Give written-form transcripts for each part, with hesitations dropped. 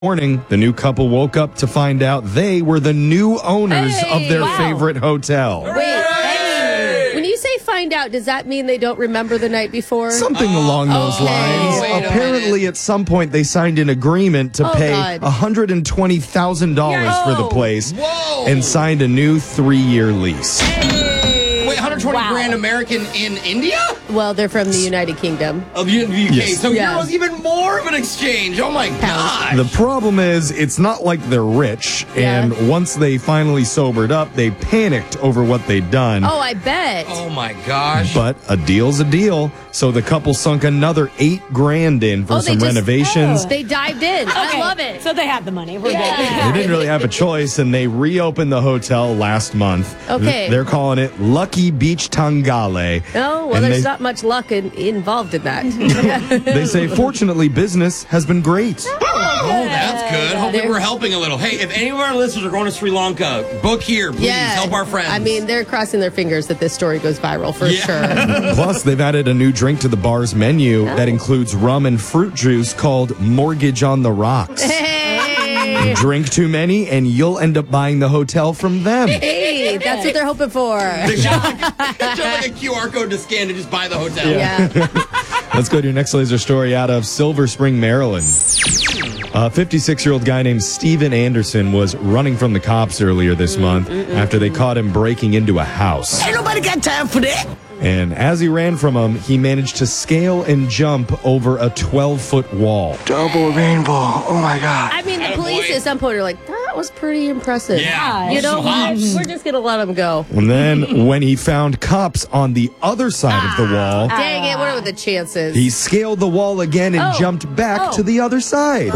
Morning, the new couple woke up to find out they were the new owners of their favorite hotel. Wait, when you say find out, does that mean they don't remember the night before? Something along those lines. Apparently, at some point, they signed an agreement to pay $120,000 for the place and signed a new 3-year lease. Wait, 120 grand American in India? Well, they're from the United Kingdom. Of the UK. Yes. So Euro's even more of an exchange. Oh, my God. The problem is, it's not like they're rich, and once they finally sobered up, they panicked over what they'd done. Oh, I bet. Oh, my gosh. But a deal's a deal, so the couple sunk another $8 grand in for some renovations. They dived in. I love it. So they have the money. We're good. They didn't really have a choice, and they reopened the hotel last month. Okay. They're calling it Lucky Beach Tangale. Oh, well, And there's not much luck involved in that. They say, fortunately, business has been great. Oh, that's good. Hopefully we're helping a little. Hey, if any of our listeners are going to Sri Lanka, book here, please. Help our friends. I mean, they're crossing their fingers that this story goes viral for sure. Plus, they've added a new drink to the bar's menu that includes rum and fruit juice called Mortgage on the Rocks. Hey! Drink too many, and you'll end up buying the hotel from them. Hey, that's what they're hoping for. They show like a QR code to scan to just buy the hotel. Yeah. Let's go to your next laser story out of Silver Spring, Maryland. A 56-year-old guy named Steven Anderson was running from the cops earlier this month after they caught him breaking into a house. Ain't nobody got time for that. And as he ran from him, he managed to scale and jump over a 12-foot wall. Double rainbow. Oh, my God. I mean, the police at some point are like, that was pretty impressive. Yeah. You know, we're just going to let him go. And then when he found cops on the other side of the wall, Dang it, what are the chances? he scaled the wall again and jumped back to the other side.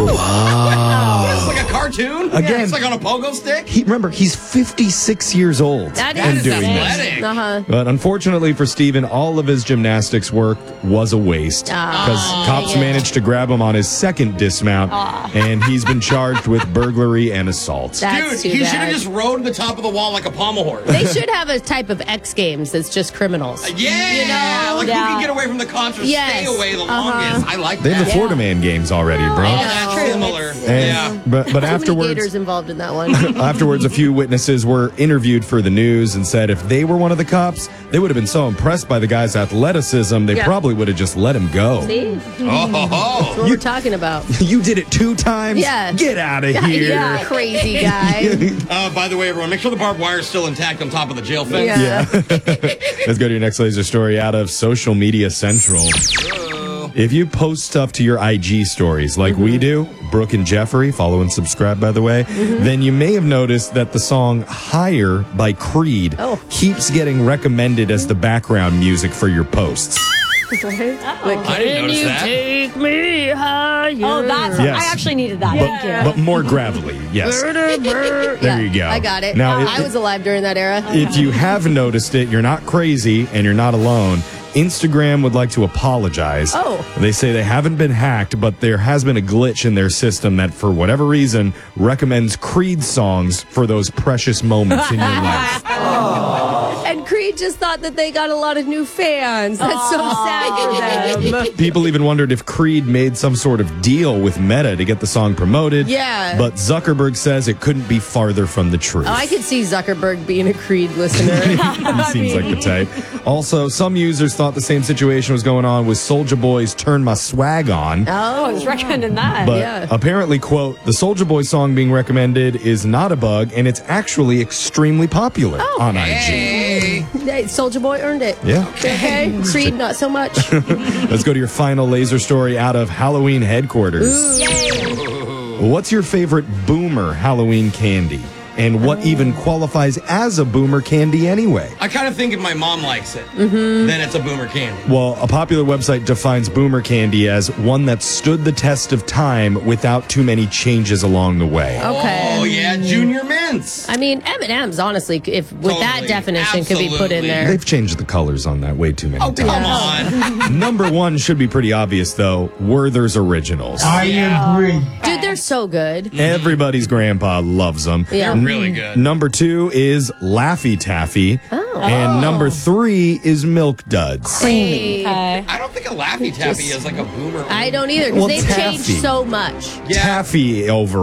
It's like a cartoon. Again. It's like on a pogo stick. Remember, he's 56 years old That and is doing this. athletic. But unfortunately for Steven, all of his gymnastics work was a waste because cops managed to grab him on his second dismount, and he's been charged with burglary and assault. That's Dude, too he should have bad. just rode to the top of the wall like a pommel horse. They should have a type of X Games that's just criminals. Yeah, You know? like who can get away from the cops or stay away the longest. I like They have that. the Florida Man games already, bro. Oh, that's similar. And, but Too many afterwards, gators involved in that one. afterwards, a few witnesses were interviewed for the news and said if they were one of the cops, they would have been so impressed by the guy's athleticism, they probably would have just let him go. See? Oh, What we're talking about. You did it 2 times? Yeah. Get out of here. Yeah, crazy guy. by the way, everyone, make sure the barbed wire is still intact on top of the jail fence. Yeah. Let's go to your next laser story out of Social Media Central. If you post stuff to your IG stories like we do, Brooke and Jeffrey, follow and subscribe, by the way, then you may have noticed that the song Higher by Creed keeps getting recommended as the background music for your posts. Like, I didn't notice that. take me higher? Oh, that's. Yes. I actually needed that. But, Thank you. but more gravelly, yes. There you go. I got it. Now, I was alive during that era. if you have noticed it, you're not crazy and you're not alone. Instagram would like to apologize. They say they haven't been hacked, but there has been a glitch in their system that, for whatever reason, recommends Creed songs for those precious moments in your life. And Creed just thought that they got a lot of new fans. That's so sad for them. People even wondered if Creed made some sort of deal with Meta to get the song promoted. Yeah. But Zuckerberg says it couldn't be farther from the truth. Oh, I could see Zuckerberg being a Creed listener. He seems like the type. Also, some users thought the same situation was going on with Soulja Boy's Turn My Swag On. I was recommending that. But apparently, quote, the Soulja Boy song being recommended is not a bug, and it's actually extremely popular on IG. Hey, Soulja Boy earned it. Yeah. Okay. Creed, not so much. Let's go to your final laser story out of Halloween headquarters. What's your favorite boomer Halloween candy? And what even qualifies as a boomer candy anyway? I kind of think if my mom likes it, then it's a boomer candy. Well, a popular website defines boomer candy as one that stood the test of time without too many changes along the way. Okay. Oh, yeah, Junior Mints. I mean, M&M's, honestly, if with that Totally. definition, could be put in Absolutely. there. They've changed the colors on that way too many Oh, times. come on. Number 1 should be pretty obvious, though. Werther's Originals. I agree. Dude, they're so good. Everybody's grandpa loves them. Yeah. They're really good. Number 2 is Laffy Taffy. And number 3 is Milk Duds. Hey. I don't think a Laffy Taffy is like a boomer. I don't either, because Well, they've changed taffy. so much. Yeah. Taffy over